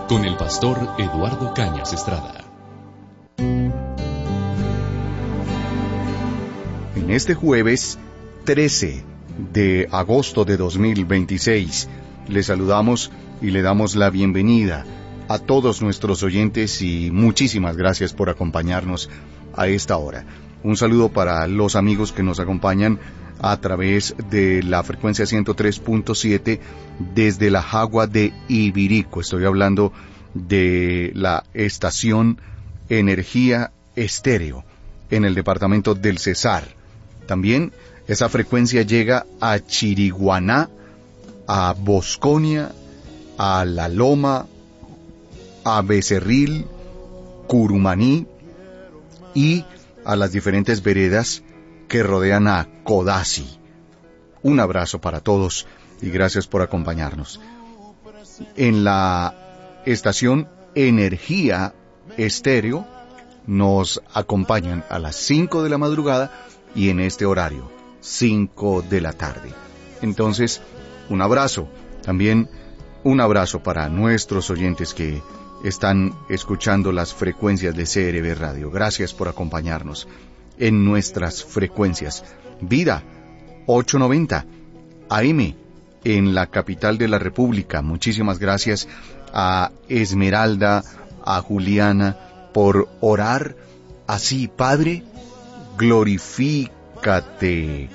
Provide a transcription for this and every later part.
con el pastor Eduardo Cañas Estrada. En este jueves 13 de agosto de 2026, le saludamos y le damos la bienvenida a todos nuestros oyentes y muchísimas gracias por acompañarnos a esta hora. Un saludo para los amigos que nos acompañan a través de la frecuencia 103.7 desde la Jagua de Ibirico. Estoy hablando de la estación Energía Estéreo en el departamento del Cesar. También esa frecuencia llega a Chiriguaná, a Bosconia, a La Loma, a Becerril, Curumaní y a las diferentes veredas que rodean a Codazzi. Un abrazo para todos y gracias por acompañarnos. En la estación Energía Estéreo nos acompañan a las 5 de la madrugada y en este horario, 5 de la tarde. Entonces, un abrazo. También un abrazo para nuestros oyentes que están escuchando las frecuencias de CRB Radio. Gracias por acompañarnos en nuestras frecuencias. Vida 890 AM en la capital de la República. Muchísimas gracias a Esmeralda, a Juliana por orar así. Padre, glorifícate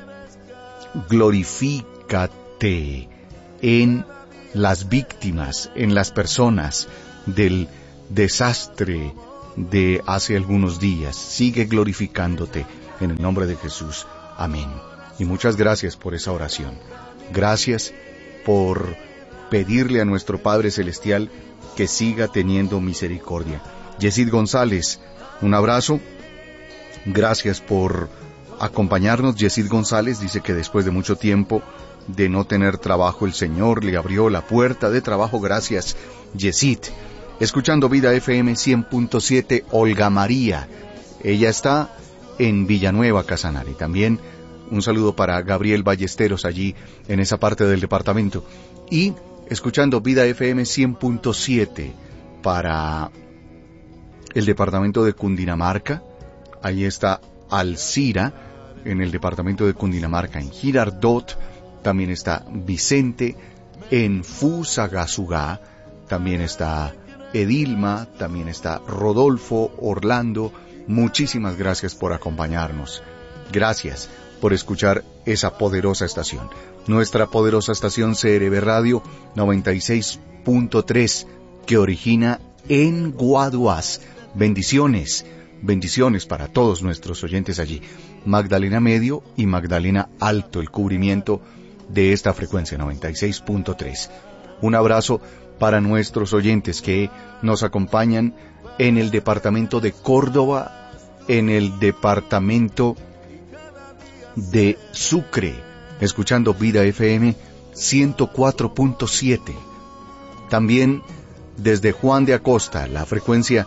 en las víctimas, en las personas del desastre de hace algunos días. Sigue glorificándote en el nombre de Jesús. Amén. Y muchas gracias por esa oración. Gracias por pedirle a nuestro Padre Celestial que siga teniendo misericordia. Yesid González, un abrazo. Gracias por acompañarnos. Yesid González dice que después de mucho tiempo de no tener trabajo, el Señor le abrió la puerta de trabajo. Gracias, Yesid. Escuchando Vida FM 100.7, Olga María. Ella está en Villanueva, Casanare. También un saludo para Gabriel Ballesteros allí en esa parte del departamento. Y escuchando Vida FM 100.7 para el departamento de Cundinamarca. Ahí está Alcira en el departamento de Cundinamarca. En Girardot también está Vicente. En Fusagasugá también está Edilma, también está Rodolfo, Orlando. Muchísimas gracias por acompañarnos. Gracias por escuchar esa poderosa estación. Nuestra poderosa estación CRB Radio 96.3 que origina en Guaduas. Bendiciones, bendiciones para todos nuestros oyentes allí. Magdalena Medio y Magdalena Alto, el cubrimiento de esta frecuencia 96.3. Un abrazo para nuestros oyentes que nos acompañan en el departamento de Córdoba, en el departamento de Sucre, escuchando Vida FM 104.7. También desde Juan de Acosta, la frecuencia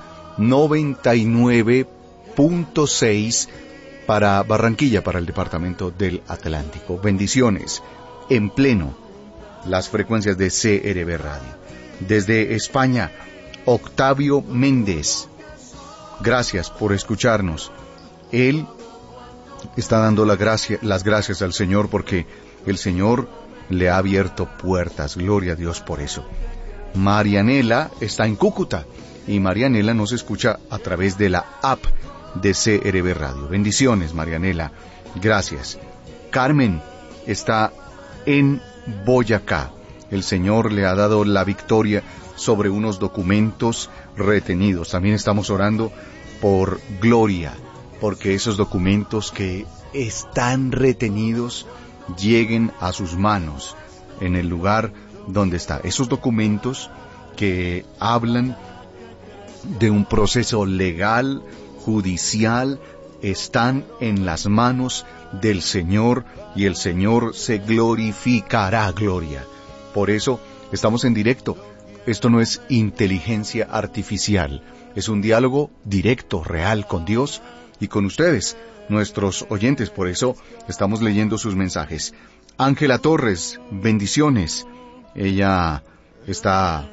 99.6 para Barranquilla, para el departamento del Atlántico. Bendiciones en pleno las frecuencias de CRB Radio. Desde España, Octavio Méndez, gracias por escucharnos. Él está dando las gracias al Señor porque el Señor le ha abierto puertas. Gloria a Dios por eso. Marianela está en Cúcuta y Marianela nos escucha a través de la app de CRB Radio. Bendiciones, Marianela. Gracias. Carmen está en Boyacá. El Señor le ha dado la victoria sobre unos documentos retenidos. También estamos orando por Gloria, porque esos documentos que están retenidos lleguen a sus manos en el lugar donde está. Esos documentos que hablan de un proceso legal, judicial, están en las manos del Señor y el Señor se glorificará. Gloria. Por eso estamos en directo. Esto no es inteligencia artificial, es un diálogo directo, real con Dios y con ustedes, nuestros oyentes. Por eso estamos leyendo sus mensajes. Ángela Torres, bendiciones. Ella está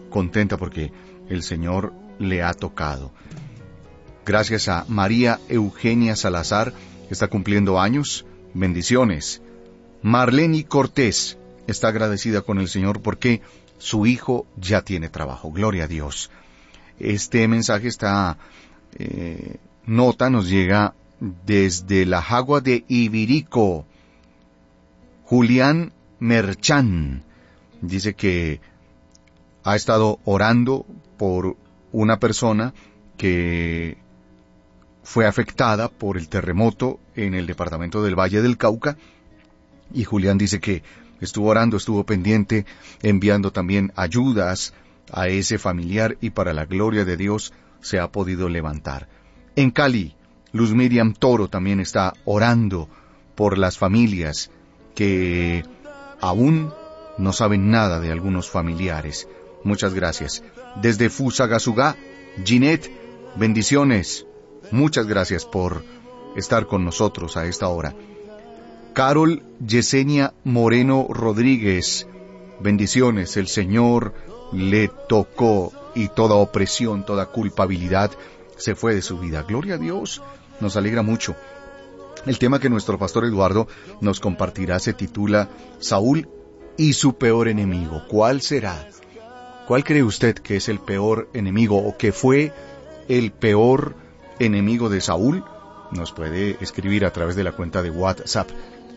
contenta porque el Señor le ha tocado. Gracias a María Eugenia Salazar, que está cumpliendo años. Bendiciones. Marlene Cortés está agradecida con el Señor porque su hijo ya tiene trabajo. Gloria a Dios. Este mensaje, esta nota nos llega desde la Jagua de Ibirico. Julián Merchán dice que ha estado orando por una persona que fue afectada por el terremoto en el departamento del Valle del Cauca, y Julián dice que estuvo orando, estuvo pendiente, enviando también ayudas a ese familiar, y para la gloria de Dios se ha podido levantar. En Cali, Luz Miriam Toro también está orando por las familias que aún no saben nada de algunos familiares. Muchas gracias. Desde Fusagasugá, Ginette, bendiciones. Muchas gracias por estar con nosotros a esta hora. Carol Yesenia Moreno Rodríguez, bendiciones. El Señor le tocó y toda opresión, toda culpabilidad se fue de su vida. Gloria a Dios, nos alegra mucho. El tema que nuestro pastor Eduardo nos compartirá se titula Saúl y su peor enemigo. ¿Cuál será? ¿Cuál cree usted que es el peor enemigo o que fue el peor enemigo de Saúl? Nos puede escribir a través de la cuenta de WhatsApp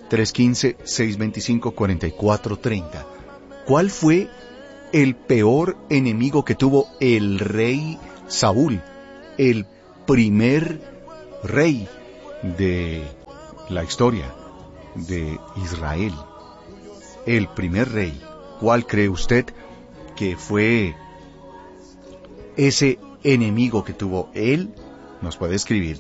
315-625-4430. ¿Cuál fue el peor enemigo que tuvo el rey Saúl, el primer rey de la historia de Israel? El primer rey. ¿Cuál cree usted que fue ese enemigo que tuvo él? Nos puede escribir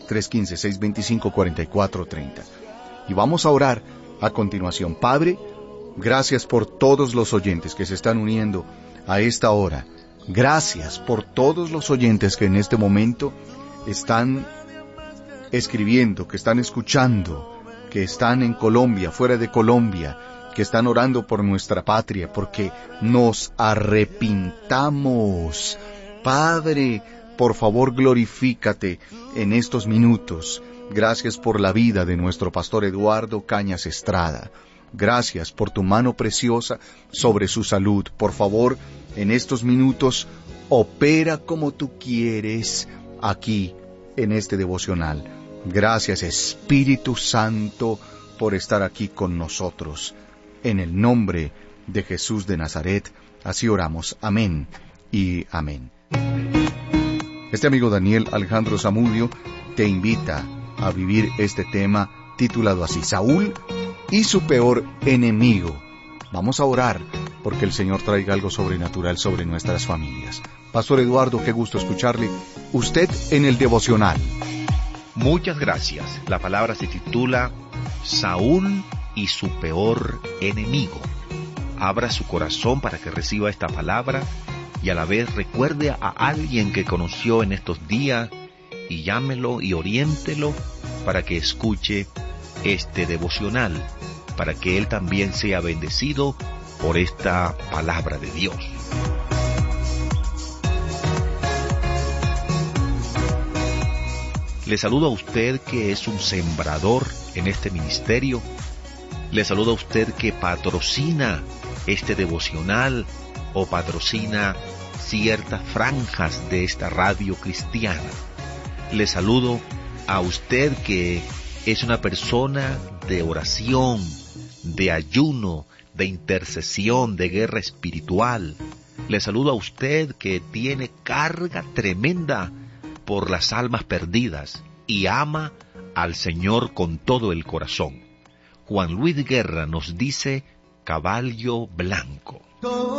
315-625-4430. Y vamos a orar a continuación. Padre, gracias por todos los oyentes que se están uniendo a esta hora. Gracias por todos los oyentes que en este momento están escribiendo, que están escuchando, que están en Colombia, fuera de Colombia, que están orando por nuestra patria, porque nos arrepintamos. Padre, por favor, glorifícate en estos minutos. Gracias por la vida de nuestro pastor Eduardo Cañas Estrada. Gracias por tu mano preciosa sobre su salud. Por favor, en estos minutos, opera como tú quieres aquí en este devocional. Gracias, Espíritu Santo, por estar aquí con nosotros. En el nombre de Jesús de Nazaret, así oramos. Amén y amén. Este amigo Daniel Alejandro Zamudio te invita a vivir este tema titulado así, Saúl y su peor enemigo. Vamos a orar porque el Señor traiga algo sobrenatural sobre nuestras familias. Pastor Eduardo, qué gusto escucharle. Usted en el devocional. Muchas gracias. La palabra se titula Saúl y su peor enemigo. Abra su corazón para que reciba esta palabra y a la vez recuerde a alguien que conoció en estos días y llámelo y oriéntelo para que escuche este devocional, para que él también sea bendecido por esta palabra de Dios. Le saludo a usted que es un sembrador en este ministerio. Le saludo a usted que patrocina este devocional o patrocina ciertas franjas de esta radio cristiana. Le saludo a usted que es una persona de oración, de ayuno, de intercesión, de guerra espiritual. Le saludo a usted que tiene carga tremenda por las almas perdidas y ama al Señor con todo el corazón. Juan Luis Guerra nos dice caballo blanco.